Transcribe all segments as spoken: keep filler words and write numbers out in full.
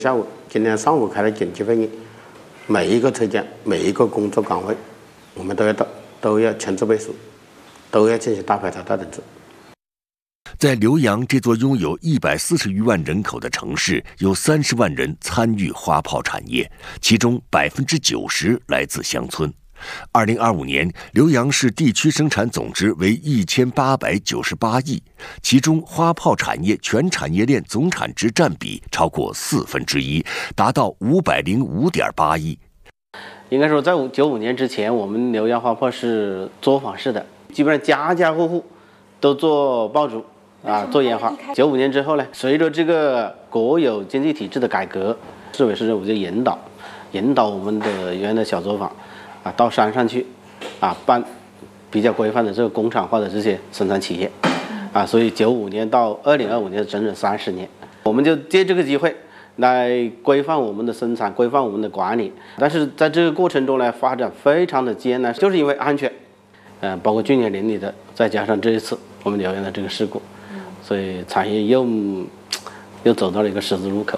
下午今天上午开了紧急会议，每一个车间、每一个工作岗位，我们都要到都要亲自背书，都要进行大排查、大整治。 在浏阳这座拥有一百四十余万人口的城市，有三十万人参与花炮产业，其中百分之九十来自乡村。二零二五年，浏阳市地区生产总值为一千八百九十八亿，其中花炮产业全产业链总产值占比超过四分之一，达到五百零五点八亿。 应该说，在九五年之前，我们浏阳花炮是作坊式的，基本上家家户户都做爆竹啊，做烟花。九五年之后呢，随着这个国有经济体制的改革，市委市政府就引导引导我们的原来小作坊啊，到山上去，啊，办比较规范的这个工厂化的这些生产企业，啊，所以九五年到二零二五年整整三十年，我们就借这个机会来规范我们的生产，规范我们的管理。但是在这个过程中呢，发展非常的艰难，就是因为安全，嗯、呃，包括去年年底的，再加上这一次我们浏阳的这个事故，所以产业又又走到了一个十字路口。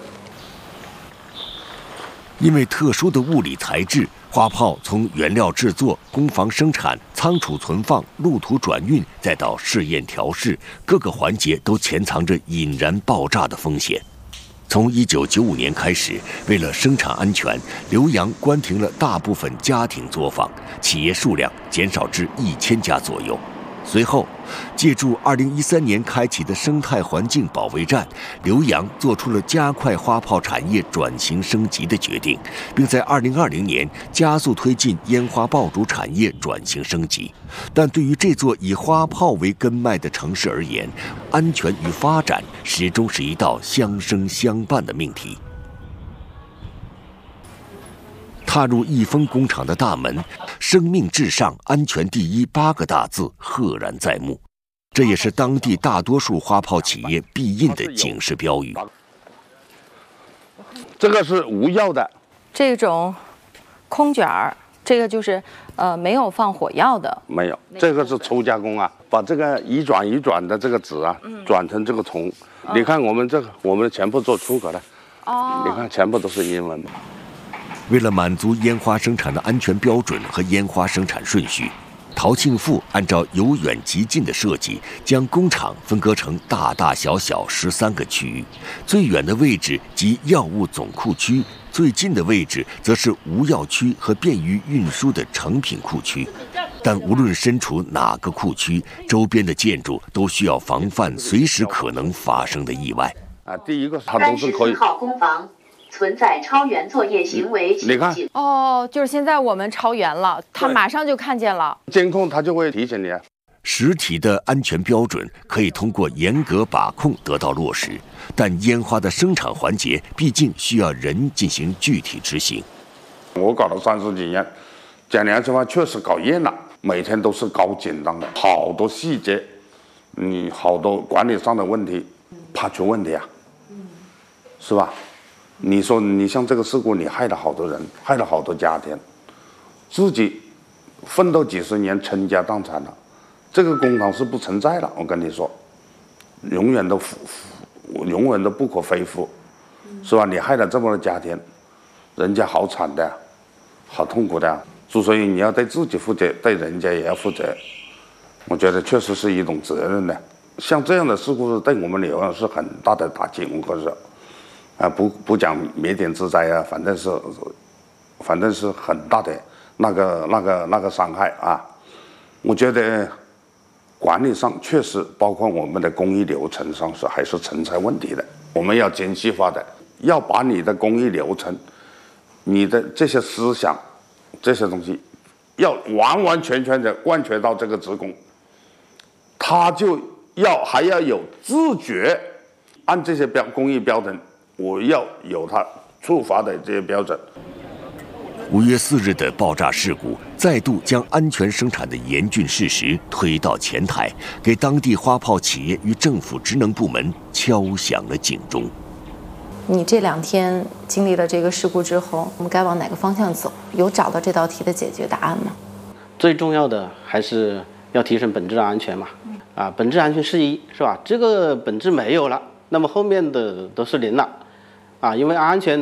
因为特殊的物理材质，花炮从原料制作、工房生产、仓储存放、路途转运，再到试验调试，各个环节都潜藏着引燃爆炸的风险。从一九九五年开始，为了生产安全，浏阳关停了大部分家庭作坊，企业数量减少至一千家左右。随后，借助二零一三年开启的生态环境保卫战，浏阳做出了加快花炮产业转型升级的决定，并在二零二零年加速推进烟花爆竹产业转型升级。但对于这座以花炮为根脉的城市而言，安全与发展始终是一道相生相伴的命题。踏入益丰工厂的大门，生命至上、安全第一八个大字赫然在目。这也是当地大多数花炮企业必印的警示标语。 这个是无药的， 这种空卷儿，这个就是呃没有放火药的。 没有，这个是抽加工啊，把这个一转一转的这个纸啊，嗯、转成这个虫。哦、你看我们这个，我们全部做出口的。哦。你看，全部都是英文。 为了满足烟花生产的安全标准和烟花生产顺序，陶庆富按照由远及近的设计，将工厂分割成大大小小十三个区域。最远的位置即药物总库区，最近的位置则是无药区和便于运输的成品库区。但无论身处哪个库区，周边的建筑都需要防范随时可能发生的意外。 啊，第一个它都是可以。 三十四号工房存在超员作业行为， 你看哦，就是现在我们超员了，他马上就看见了， 监控他就会提醒你啊。 实体的安全标准可以通过严格把控得到落实，但烟花的生产环节毕竟需要人进行具体执行。 我搞了三十几年，讲良心话，确实搞厌了，每天都是高紧张的，好多细节，你好多管理上的问题，怕出问题啊，是吧？你说你像这个事故，你害了好多人，害了好多家庭，自己奋斗几十年，倾家荡产了，这个工厂是不存在了。我跟你说，永远都永远都不可恢复，是吧？你害了这么多家庭，人家好惨的，好痛苦的。所以你要对自己负责，对人家也要负责。我觉得确实是一种责任的。像这样的事故，对我们浏阳是很大的打击。我可是。啊，不不讲灭顶之灾啊，反正是，反正是很大的那个那个那个伤害啊。我觉得管理上确实，包括我们的工艺流程上是还是存在问题的。我们要精细化的，要把你的工艺流程、你的这些思想、这些东西，要完完全全的贯彻到这个职工，他就要还要有自觉，按这些标工艺标准。我要有他处罚的这些标准。 五月四日的爆炸事故再度将安全生产的严峻事实推到前台，给当地花炮企业与政府职能部门敲响了警钟。 你这两天经历了这个事故之后，我们该往哪个方向走？有找到这道题的解决答案吗？ 最重要的还是要提升本质安全嘛。啊，本质安全是一，是吧？这个本质没有了，那么后面的都是零了。 啊，因为安全